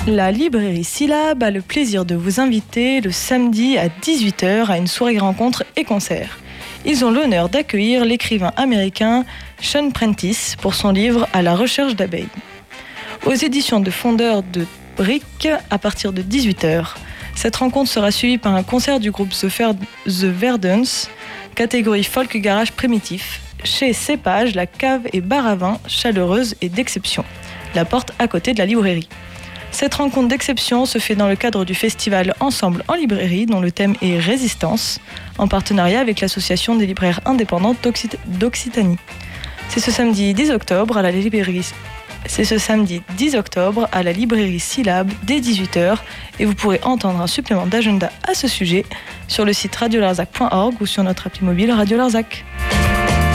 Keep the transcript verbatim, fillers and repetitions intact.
La librairie Syllab a le plaisir de vous inviter le samedi à dix-huit heures à une soirée rencontre et concert. Ils ont l'honneur d'accueillir l'écrivain américain Sean Prentice pour son livre « À la recherche d'abeilles ». Aux éditions de Fondeur de Brick à partir de dix-huit heures. Cette rencontre sera suivie par un concert du groupe The, Fer- The Verdants, catégorie folk garage primitif, chez Cépage, la cave et bar à vin chaleureuse et d'exception. La porte à côté de la librairie. Cette rencontre d'exception se fait dans le cadre du festival Ensemble en librairie, dont le thème est Résistance, en partenariat avec l'association des libraires indépendantes d'Occit- d'Occitanie. C'est ce samedi dix octobre à la librairie. C'est ce samedi dix octobre à la librairie Syllab dès dix-huit heures et vous pourrez entendre un supplément d'agenda à ce sujet sur le site radio larzac point org ou sur notre appli mobile Radio Larzac.